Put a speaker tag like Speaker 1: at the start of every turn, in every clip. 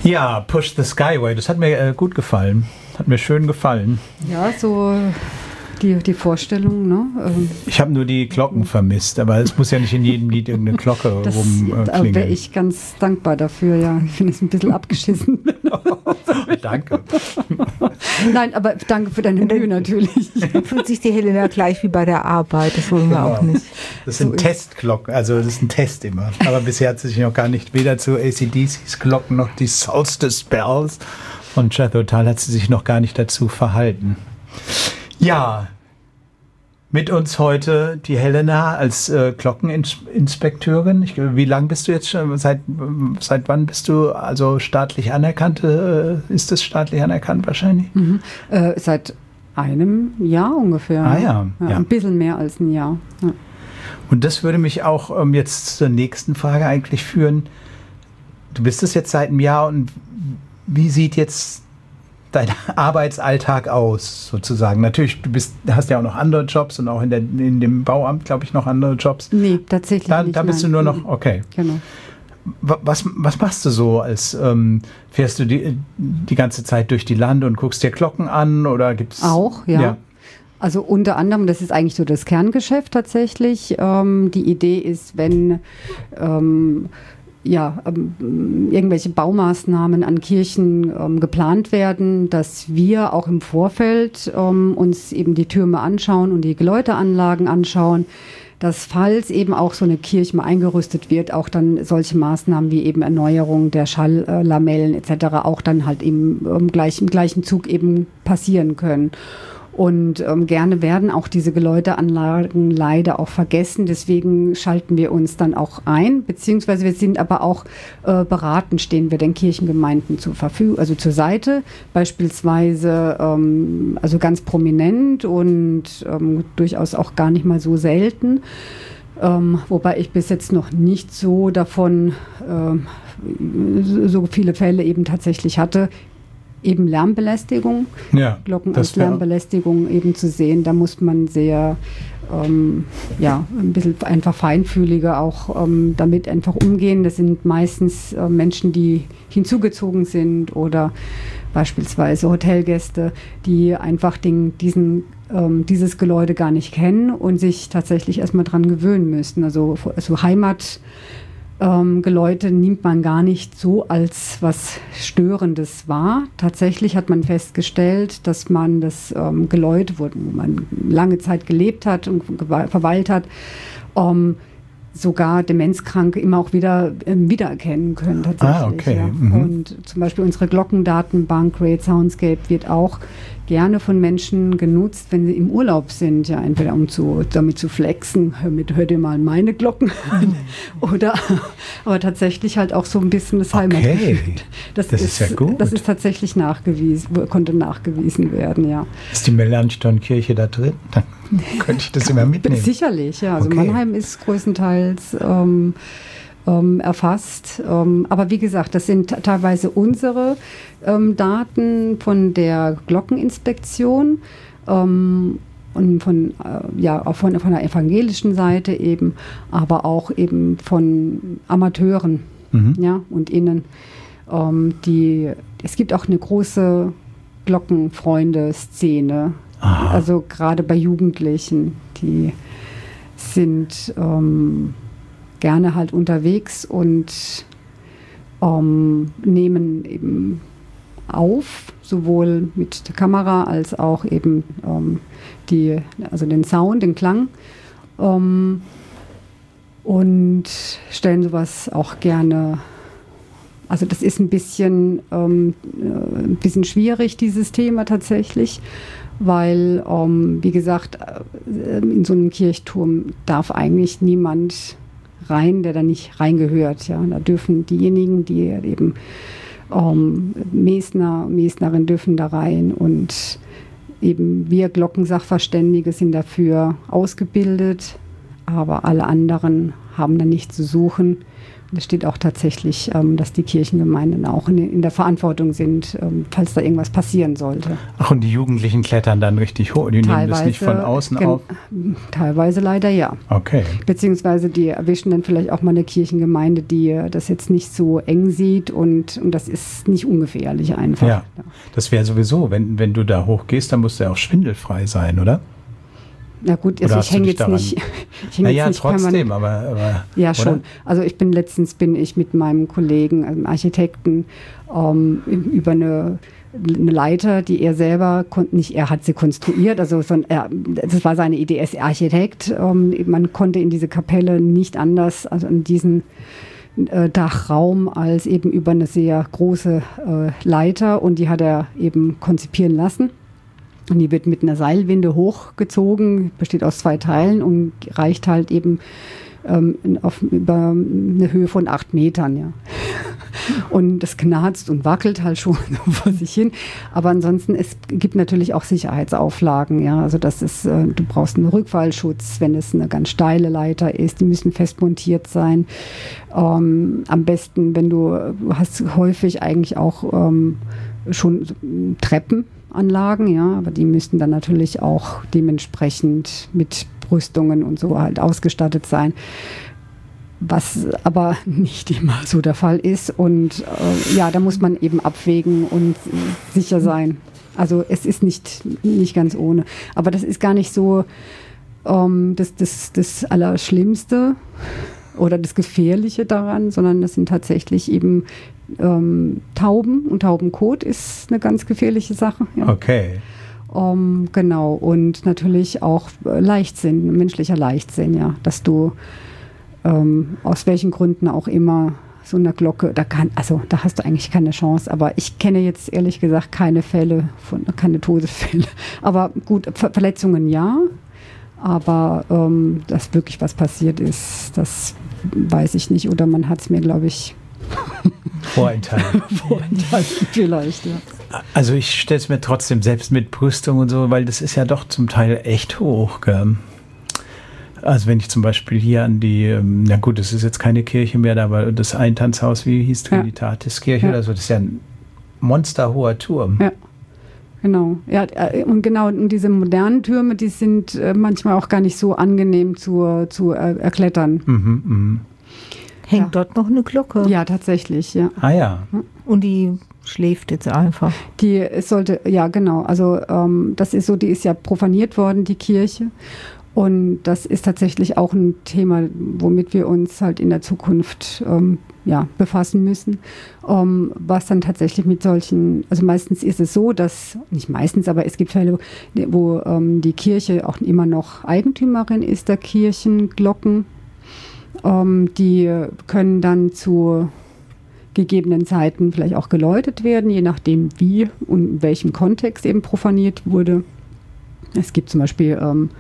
Speaker 1: Ja, Push the Skyway, das hat mir gut gefallen. Hat mir schön gefallen.
Speaker 2: Ja, so die Vorstellung, ne?
Speaker 1: Ich habe nur die Glocken vermisst, aber es muss ja nicht in jedem Lied irgendeine Glocke rumklingeln.
Speaker 2: Da wäre ich ganz dankbar dafür, ja. Ich finde es ein bisschen abgeschissen.
Speaker 1: Danke.
Speaker 2: Nein, aber danke für deine Mühe natürlich.
Speaker 3: Dann fühlt sich die Helena gleich wie bei der Arbeit, das wollen wir auch nicht.
Speaker 1: Das sind Testglocken, also das ist ein Test immer. Aber bisher hat sie sich noch gar nicht, weder zu AC/DCs Glocken noch die Solstice Bells und Jethro Tull hat sie sich noch gar nicht dazu verhalten. Ja, mit uns heute die Helena als Glockeninspekteurin. Wie lange bist du jetzt schon? Seit wann bist du also staatlich anerkannt? Ist das staatlich anerkannt wahrscheinlich?
Speaker 2: Seit einem Jahr ungefähr.
Speaker 1: Ah ja.
Speaker 2: Ein bisschen mehr als ein Jahr. Ja.
Speaker 1: Und das würde mich auch jetzt zur nächsten Frage eigentlich führen. Du bist es jetzt seit einem Jahr und wie sieht jetzt dein Arbeitsalltag aus, sozusagen? Natürlich, hast ja auch noch andere Jobs und auch in dem Bauamt, glaube ich, noch andere Jobs.
Speaker 2: Nee, tatsächlich nicht.
Speaker 1: Da bist du nur noch, okay.
Speaker 2: Genau.
Speaker 1: Was machst du so? Fährst du die ganze Zeit durch die Lande und guckst dir Glocken an oder gibt's?
Speaker 2: Auch, ja. Also unter anderem, das ist eigentlich so das Kerngeschäft tatsächlich. Die Idee ist, wenn irgendwelche Baumaßnahmen an Kirchen geplant werden, dass wir auch im Vorfeld uns eben die Türme anschauen und die Geläuteanlagen anschauen, dass falls eben auch so eine Kirche mal eingerüstet wird, auch dann solche Maßnahmen wie eben Erneuerung der Schalllamellen etc. auch dann halt im gleichen Zug eben passieren können. Und gerne werden auch diese Geläuteanlagen leider auch vergessen. Deswegen schalten wir uns dann auch ein, beziehungsweise wir sind aber auch beratend, stehen wir den Kirchengemeinden zur Verfügung, also zur Seite. Beispielsweise also ganz prominent und durchaus auch gar nicht mal so selten. Wobei ich bis jetzt noch nicht so davon so viele Fälle eben tatsächlich hatte. Eben Lärmbelästigung, Glocken als Lärmbelästigung eben zu sehen. Da muss man sehr, ein bisschen einfach feinfühliger auch damit einfach umgehen. Das sind meistens Menschen, die hinzugezogen sind oder beispielsweise Hotelgäste, die einfach dieses Geläute gar nicht kennen und sich tatsächlich erstmal dran gewöhnen müssten. Also Geläute nimmt man gar nicht so als was Störendes wahr. Tatsächlich hat man festgestellt, dass man das Geläut, wo man lange Zeit gelebt hat und verweilt hat, sogar Demenzkranke immer auch wiedererkennen können tatsächlich.
Speaker 1: Ah, okay.
Speaker 2: Ja. Und zum Beispiel unsere Glockendatenbank Great Soundscape wird auch gerne von Menschen genutzt, wenn sie im Urlaub sind, ja, entweder damit zu flexen, hör dir mal meine Glocken an, aber tatsächlich halt auch so ein bisschen das Heimatgefühl. Das ist ja gut. Das ist tatsächlich konnte nachgewiesen werden, ja.
Speaker 1: Ist die Melanchthon-Kirche da drin? Dann könnte ich das immer mitnehmen.
Speaker 2: Sicherlich, ja. Also Mannheim ist größtenteils erfasst. Aber wie gesagt, das sind teilweise unsere Daten von der Glockeninspektion und auch von der evangelischen Seite eben, aber auch eben von Amateuren und innen. Es gibt auch eine große Glockenfreunde-Szene, also gerade bei Jugendlichen, die sind gerne halt unterwegs und nehmen eben auf, sowohl mit der Kamera als auch eben den Sound, den Klang und stellen sowas auch gerne. Also das ist ein bisschen schwierig, dieses Thema tatsächlich, weil, wie gesagt, in so einem Kirchturm darf eigentlich niemand rein, der da nicht reingehört. Ja. Da dürfen diejenigen, die eben Mesnerin dürfen da rein und eben wir Glockensachverständige sind dafür ausgebildet, aber alle anderen haben da nichts zu suchen es steht auch tatsächlich, dass die Kirchengemeinden auch in der Verantwortung sind, falls da irgendwas passieren sollte.
Speaker 1: Ach, und die Jugendlichen klettern dann richtig hoch? Die nehmen das nicht von außen auf?
Speaker 2: Teilweise leider ja.
Speaker 1: Okay.
Speaker 2: Beziehungsweise die erwischen dann vielleicht auch mal eine Kirchengemeinde, die das jetzt nicht so eng sieht und das ist nicht ungefährlich einfach.
Speaker 1: Ja, das wäre sowieso, wenn du da hochgehst, dann musst du ja auch schwindelfrei sein, oder?
Speaker 2: Na gut, also ich hänge jetzt nicht.
Speaker 1: Naja, trotzdem, aber.
Speaker 2: Ja, schon. Also letztens bin ich mit meinem Kollegen, einem Architekten, über eine Leiter, die er selber er hat sie konstruiert, das war seine Idee, er ist Architekt. Man konnte in diese Kapelle nicht anders, also in diesen Dachraum, als eben über eine sehr große Leiter, und die hat er eben konzipieren lassen. Und die wird mit einer Seilwinde hochgezogen, besteht aus 2 Teilen und reicht halt eben über eine Höhe von 8 Metern. Ja. Und das knarzt und wackelt halt schon vor sich hin. Aber ansonsten, es gibt natürlich auch Sicherheitsauflagen. Ja. Also du brauchst einen Rückfallschutz, wenn es eine ganz steile Leiter ist. Die müssen fest montiert sein. Am besten, du hast häufig eigentlich auch schon Treppenanlagen, ja, aber die müssten dann natürlich auch dementsprechend mit Brüstungen und so halt ausgestattet sein, was aber nicht immer so der Fall ist. Und da muss man eben abwägen und sicher sein. Also es ist nicht ganz ohne. Aber das ist gar nicht so das Allerschlimmste oder das Gefährliche daran, sondern das sind tatsächlich eben Tauben, und Taubenkot ist eine ganz gefährliche Sache. Ja.
Speaker 1: Okay.
Speaker 2: Genau, und natürlich auch Leichtsinn, menschlicher Leichtsinn, ja, dass du aus welchen Gründen auch immer so eine Glocke, da hast du eigentlich keine Chance, aber ich kenne jetzt ehrlich gesagt keine Todesfälle. Aber gut, Verletzungen ja, aber dass wirklich was passiert ist, das weiß ich nicht, oder man hat es mir, glaube ich,
Speaker 1: Vorenthalten.
Speaker 2: Vielleicht, ja.
Speaker 1: Also ich stelle es mir trotzdem selbst mit Brüstung und so, weil das ist ja doch zum Teil echt hoch. Gell? Also wenn ich zum Beispiel hier an die, na gut, das ist jetzt keine Kirche mehr, aber das Eintanzhaus, wie hieß Trinitatiskirche oder so, das ist ja ein monsterhoher Turm. Ja.
Speaker 2: Genau, ja, und diese modernen Türme, die sind manchmal auch gar nicht so angenehm zu erklettern.
Speaker 3: Hängt dort noch eine Glocke?
Speaker 2: Ja, tatsächlich, ja.
Speaker 1: Ah ja.
Speaker 3: Und die schläft jetzt einfach?
Speaker 2: Ja genau, also das ist so, die ist ja profaniert worden, die Kirche. Und das ist tatsächlich auch ein Thema, womit wir uns halt in der Zukunft befassen müssen. Was dann tatsächlich mit solchen, also meistens ist es so, dass, nicht meistens, aber es gibt Fälle, wo die Kirche auch immer noch Eigentümerin ist der Kirchenglocken. Die können dann zu gegebenen Zeiten vielleicht auch geläutet werden, je nachdem wie und in welchem Kontext eben profaniert wurde. Es gibt zum Beispiel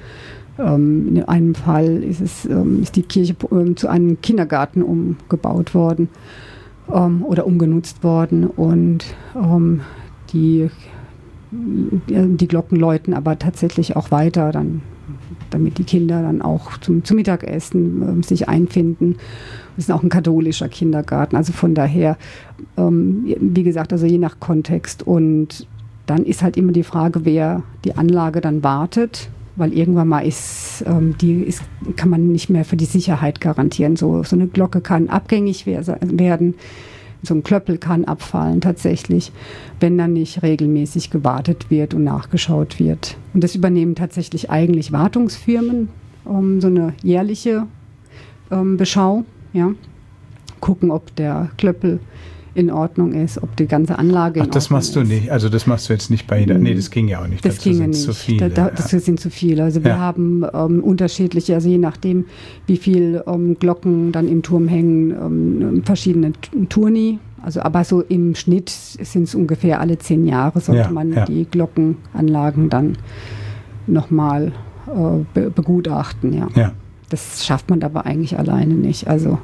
Speaker 2: in einem Fall ist die Kirche zu einem Kindergarten umgebaut worden oder umgenutzt worden, und die Glocken läuten aber tatsächlich auch weiter, damit die Kinder dann auch zum Mittagessen sich einfinden. Das ist auch ein katholischer Kindergarten, also von daher, wie gesagt, also je nach Kontext. Und dann ist halt immer die Frage, wer die Anlage dann wartet, weil irgendwann mal kann man nicht mehr für die Sicherheit garantieren. So eine Glocke kann abgängig werden, so ein Klöppel kann abfallen tatsächlich, wenn dann nicht regelmäßig gewartet wird und nachgeschaut wird. Und das übernehmen tatsächlich eigentlich Wartungsfirmen, so eine jährliche Beschau, ja, gucken, ob der Klöppel in Ordnung ist, ob die ganze Anlage in Ordnung ist.
Speaker 1: Das machst du nicht, also das machst du jetzt nicht bei jeder, nee, das ging ja auch nicht.
Speaker 2: Das ginge nicht, zu viele. Das sind zu viele. Also wir haben unterschiedliche, also je nachdem, wie viel Glocken dann im Turm hängen, verschiedene Turni. Also aber so im Schnitt sind es ungefähr alle 10 Jahre, sollte man die Glockenanlagen dann nochmal begutachten. Ja. Das schafft man aber eigentlich alleine nicht. Also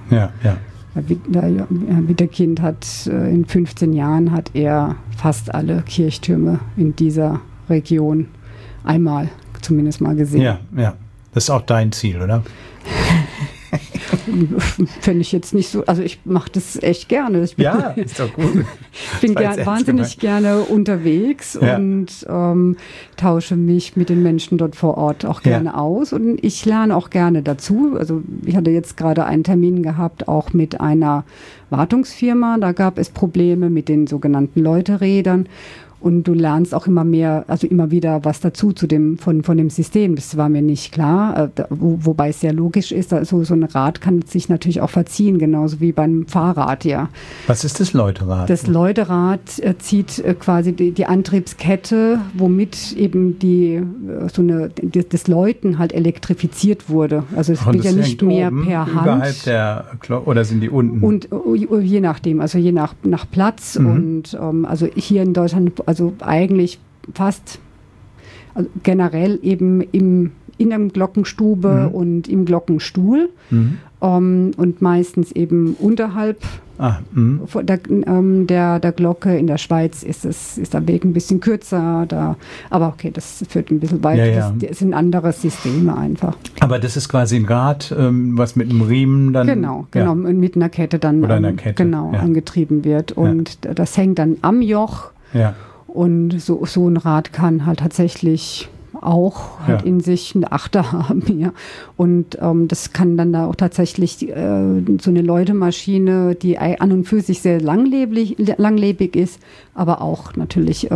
Speaker 2: Wiederkind hat in 15 Jahren hat er fast alle Kirchtürme in dieser Region einmal zumindest mal gesehen.
Speaker 1: Ja. Das ist auch dein Ziel, oder?
Speaker 2: finde ich jetzt nicht so, also ich mache das echt gerne.
Speaker 1: Ja, ist doch gut.
Speaker 2: Ich bin wahnsinnig gerne unterwegs und tausche mich mit den Menschen dort vor Ort auch gerne aus und ich lerne auch gerne dazu. Also ich hatte jetzt gerade einen Termin gehabt, auch mit einer Wartungsfirma. Da gab es Probleme mit den sogenannten Läuterädern. Und du lernst auch immer mehr, also immer wieder was dazu von dem System. Das war mir nicht klar, wobei es sehr logisch ist. Also so ein Rad kann sich natürlich auch verziehen, genauso wie beim Fahrrad, ja.
Speaker 1: Was ist das Läuterad?
Speaker 2: Das Läuterad zieht quasi die Antriebskette, womit eben das Läuten halt elektrifiziert wurde. Also es geht ja nicht mehr per Hand.
Speaker 1: Überhalb der oder sind die unten?
Speaker 2: Und je nachdem, also je nach Platz und also hier in Deutschland, also eigentlich fast generell eben in der Glockenstube und im Glockenstuhl und meistens eben unterhalb der Glocke. In der Schweiz ist der Weg ein bisschen kürzer, aber okay, das führt ein bisschen weiter.
Speaker 1: Ja.
Speaker 2: Das sind andere Systeme einfach.
Speaker 1: Aber das ist quasi ein Rad, was mit einem Riemen dann...
Speaker 2: Genau, mit einer Kette dann angetrieben wird und das hängt dann am Joch. Ja. Und so ein Rad kann halt tatsächlich auch in sich eine Achter haben. Ja. Und das kann dann da auch tatsächlich so eine Läutemaschine, die an und für sich sehr langlebig ist, aber auch natürlich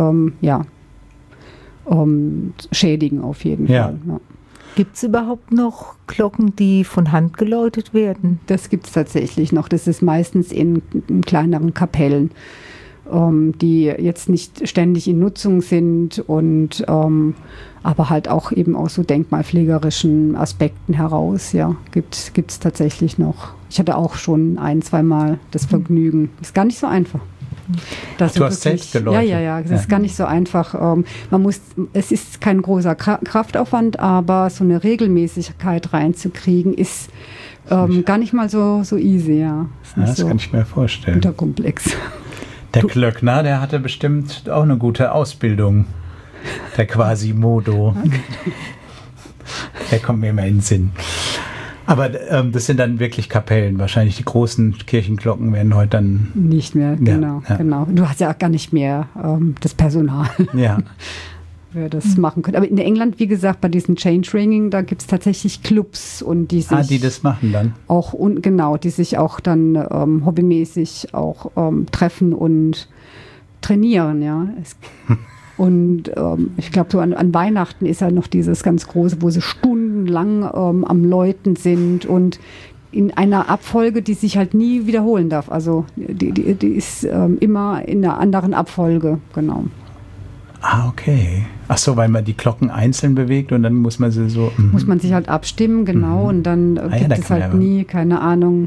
Speaker 2: schädigen auf jeden Fall. Ja.
Speaker 3: Gibt es überhaupt noch Glocken, die von Hand geläutet werden?
Speaker 2: Das gibt es tatsächlich noch. Das ist meistens in kleineren Kapellen, die jetzt nicht ständig in Nutzung sind und aber halt auch eben aus so denkmalpflegerischen Aspekten heraus, gibt's tatsächlich noch. Ich hatte auch schon 1-2 Mal das Vergnügen. Ist gar nicht so einfach.
Speaker 1: Du hast selbst geläutet?
Speaker 2: Ja, das ist gar nicht so einfach. Es ist kein großer Kraftaufwand, aber so eine Regelmäßigkeit reinzukriegen ist gar nicht mal so easy, ja.
Speaker 1: Das kann ich mir vorstellen.
Speaker 2: Unterkomplex.
Speaker 1: Der Glöckner, der hatte bestimmt auch eine gute Ausbildung. Der Quasimodo. Der kommt mir immer in den Sinn. Aber das sind dann wirklich Kapellen. Wahrscheinlich die großen Kirchenglocken werden heute dann...
Speaker 2: Nicht mehr, genau. Du hast ja auch gar nicht mehr das Personal.
Speaker 1: Ja.
Speaker 2: Wer das machen könnte. Aber in England, wie gesagt, bei diesen Change Ringing, da gibt es tatsächlich Clubs und die sich
Speaker 1: die das machen dann?
Speaker 2: Auch die sich auch dann hobbymäßig auch treffen und trainieren, ja. Und ich glaube, so an Weihnachten ist ja noch dieses ganz große, wo sie stundenlang am Läuten sind und in einer Abfolge, die sich halt nie wiederholen darf. Also die ist immer in einer anderen Abfolge, genau.
Speaker 1: Ah, okay. Ach so, weil man die Glocken einzeln bewegt und dann muss man sie so...
Speaker 2: Muss man sich halt abstimmen, genau, und dann gibt es halt nie, keine Ahnung.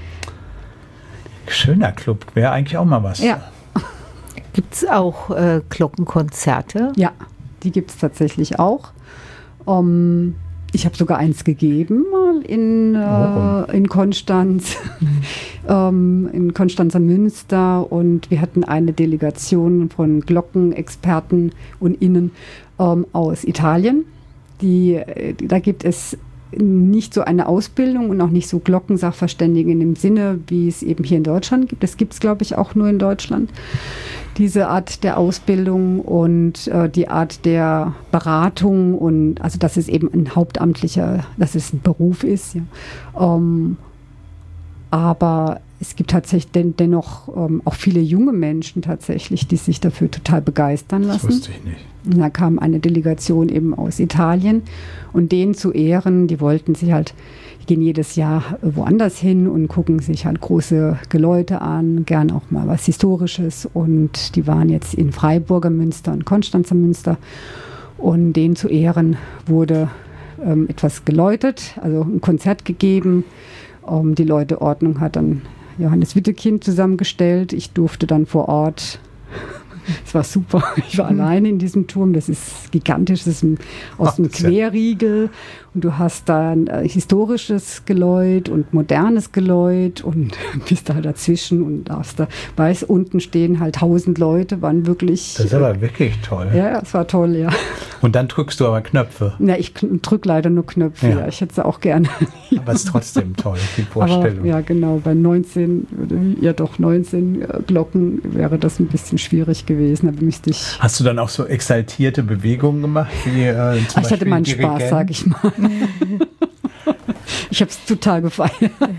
Speaker 1: Schöner Club, wäre eigentlich auch mal was.
Speaker 2: Ja.
Speaker 3: Gibt es auch Glockenkonzerte?
Speaker 2: Ja, die gibt es tatsächlich auch. Ich habe sogar eins gegeben mal in Konstanz, in Konstanzer Münster, und wir hatten eine Delegation von Glockenexperten und Innen aus Italien. Da gibt es nicht so eine Ausbildung und auch nicht so Glockensachverständigen in dem Sinne, wie es eben hier in Deutschland gibt. Das gibt es, glaube ich, auch nur in Deutschland, diese Art der Ausbildung und die Art der Beratung, und also dass es eben ein hauptamtlicher, dass es ein Beruf ist. Ja. Aber es gibt tatsächlich dennoch auch viele junge Menschen tatsächlich, die sich dafür total begeistern lassen.
Speaker 1: Das wusste ich nicht.
Speaker 2: Und da kam eine Delegation eben aus Italien, und denen zu Ehren, die gehen jedes Jahr woanders hin und gucken sich halt große Geläute an, gern auch mal was Historisches, und die waren jetzt in Freiburger Münster und Konstanzer Münster, und denen zu Ehren wurde etwas geläutet, also ein Konzert gegeben. Die Läuteordnung hat dann Johannes Wittekind zusammengestellt. Ich durfte dann vor Ort Es war super. Ich war alleine in diesem Turm. Das ist gigantisch. Das ist aus dem Querriegel. Und du hast da ein historisches Geläut und modernes Geläut und bist da dazwischen und darfst da, weißt, unten stehen halt 1000 Leute, waren wirklich...
Speaker 1: Das ist aber wirklich toll.
Speaker 2: Ja, es war toll, ja.
Speaker 1: Und dann drückst du aber Knöpfe.
Speaker 2: Na, ich drücke leider nur Knöpfe, ja. Ich hätte es auch gerne.
Speaker 1: Aber es ist trotzdem toll, die Vorstellung.
Speaker 2: Aber, ja, genau, bei 19 Glocken wäre das ein bisschen schwierig gewesen. Da müsste ich...
Speaker 1: Hast du dann auch so exaltierte Bewegungen gemacht? Wie, zum
Speaker 2: ich hatte meinen Spaß, sag ich mal. Ich habe es total gefeiert.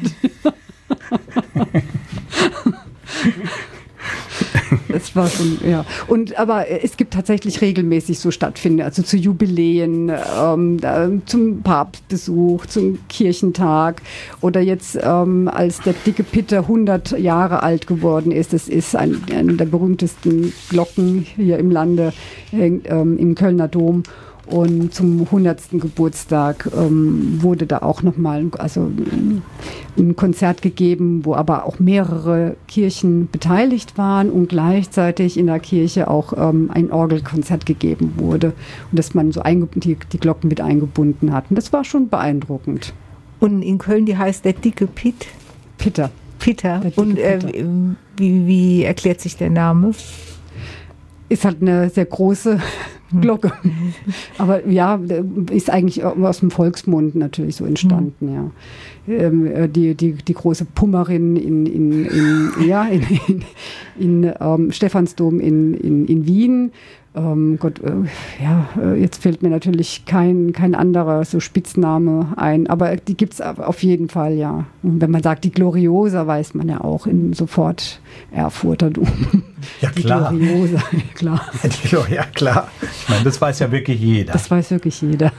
Speaker 2: Es war schon, ja. Aber es gibt tatsächlich regelmäßig so Stattfinder, also zu Jubiläen, zum Papstbesuch, zum Kirchentag oder jetzt als der dicke Pitter 100 Jahre alt geworden ist. Das ist eine der berühmtesten Glocken hier im Lande, im Kölner Dom. Und zum 100. Geburtstag wurde da auch nochmal ein Konzert gegeben, wo aber auch mehrere Kirchen beteiligt waren und gleichzeitig in der Kirche auch ein Orgelkonzert gegeben wurde und dass man so die Glocken mit eingebunden hat. Und das war schon beeindruckend.
Speaker 3: Und in Köln, die heißt der dicke
Speaker 2: Pitter.
Speaker 3: Und wie erklärt sich der Name?
Speaker 2: Ist halt eine sehr große Glocke. Aber ja, ist eigentlich aus dem Volksmund natürlich so entstanden, ja. Die große Pummerin in Stephansdom in Wien. Jetzt fällt mir natürlich kein anderer so Spitzname ein, aber die gibt es auf jeden Fall, ja. Und wenn man sagt, die Gloriosa, weiß man ja auch sofort Erfurter Dom.
Speaker 1: Ja, klar.
Speaker 2: Die Gloriosa, klar.
Speaker 1: Ja, klar. Ich meine, das weiß ja wirklich jeder.
Speaker 2: Das weiß wirklich jeder.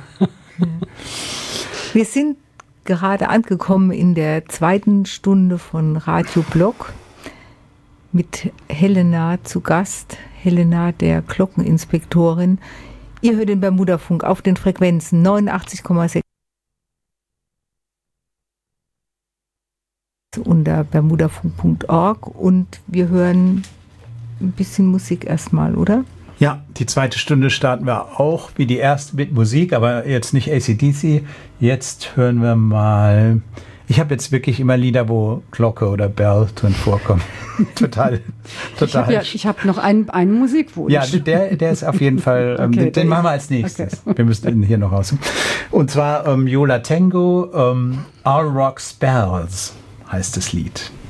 Speaker 3: Wir sind gerade angekommen in der 2. Stunde von Radio Block mit Helena zu Gast. Helena, der Glockeninspektorin. Ihr hört den Bermudafunk auf den Frequenzen 89,6 unter bermudafunk.org und wir hören ein bisschen Musik erstmal, oder?
Speaker 1: Ja, die 2. Stunde starten wir auch wie die erste mit Musik, aber jetzt nicht AC/DC. Jetzt hören wir mal... Ich habe jetzt wirklich immer Lieder, wo Glocke oder Bell drin vorkommen. Total.
Speaker 2: Ich habe noch einen Musikwunsch.
Speaker 1: Ja, der ist auf jeden Fall,
Speaker 2: okay,
Speaker 1: den machen wir als nächstes.
Speaker 2: Okay.
Speaker 1: Wir müssen ihn hier noch raus. Und zwar Yo La Tengo, All Rock Spells heißt das Lied.